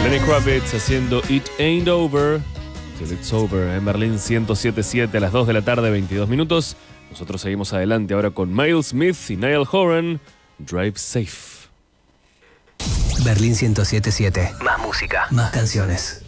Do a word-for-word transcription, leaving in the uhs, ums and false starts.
Lenny Kravitz haciendo It Ain't Over Till It's Over en Berlín ciento siete punto siete a las dos de la tarde, veintidós minutos. Nosotros seguimos adelante ahora con Miles Smith y Niall Horan, Drive Safe. Berlín ciento siete punto siete. Más música, más canciones.